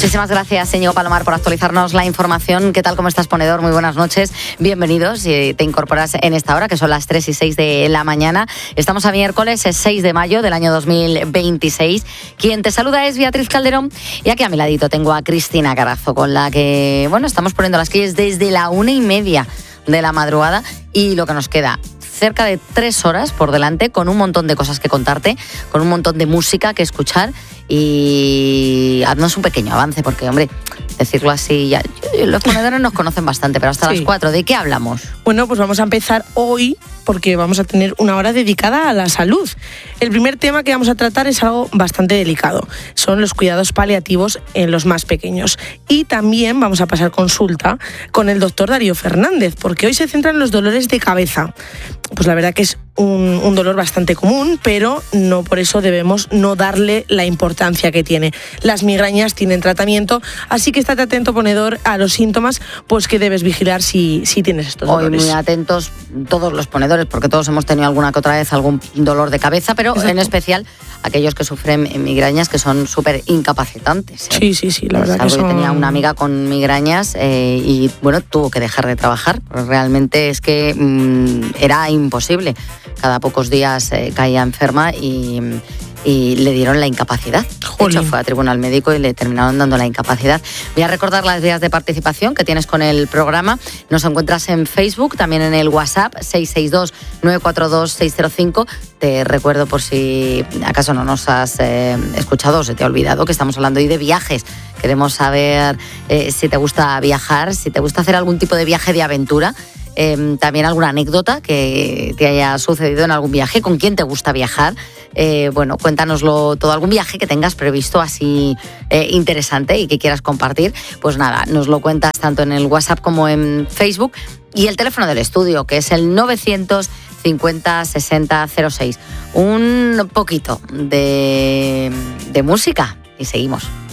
Muchísimas gracias, Íñigo Palomar, por actualizarnos la información. ¿Qué tal? ¿Cómo estás, ponedor? Muy buenas noches. Bienvenidos. Si te incorporas en esta hora, que son las 3 y 6 de la mañana. Estamos a miércoles, es 6 de mayo del año 2026. Quien te saluda es Beatriz Calderón. Y aquí a mi ladito tengo a Cristina Carazo, con la que, estamos poniendo las calles desde la 1:30 de la madrugada. Y lo que nos queda, cerca de 3 horas por delante, con un montón de cosas que contarte, con un montón de música que escuchar. Y haznos un pequeño avance, porque, hombre, decirlo así, ya los ponedores nos conocen bastante, pero hasta las 4, ¿de qué hablamos? Bueno, pues vamos a empezar hoy, porque vamos a tener una hora dedicada a la salud. El primer tema que vamos a tratar es algo bastante delicado. Son los cuidados paliativos en los más pequeños. Y también vamos a pasar consulta con el doctor Darío Fernández, porque hoy se centra en los dolores de cabeza. Pues la verdad que es un dolor bastante común, pero no por eso debemos no darle la importancia que tiene. Las migrañas tienen tratamiento, así que estate atento, ponedor, a los síntomas, pues que debes vigilar si tienes estos dolores. Hoy muy atentos todos los ponedores, porque todos hemos tenido alguna que otra vez algún dolor de cabeza, pero en especial aquellos que sufren migrañas, que son súper incapacitantes. Sí, la verdad que Yo tenía una amiga con migrañas y tuvo que dejar de trabajar. Realmente es que era imposible. Cada pocos días caía enferma y le dieron la incapacidad. De hecho, fue a tribunal médico y le terminaron dando la incapacidad. Voy a recordar las vías de participación que tienes con el programa. Nos encuentras en Facebook, también en el WhatsApp 662-942-605. Te recuerdo, por si acaso no nos has escuchado o se te ha olvidado, que estamos hablando hoy de viajes. Queremos saber si te gusta viajar, si te gusta hacer algún tipo de viaje de aventura. También alguna anécdota que te haya sucedido en algún viaje, con quién te gusta viajar. Cuéntanoslo todo, algún viaje que tengas previsto así interesante y que quieras compartir. Pues nada, nos lo cuentas tanto en el WhatsApp como en Facebook. Y el teléfono del estudio, que es el 950 60 06. Un poquito de música y seguimos.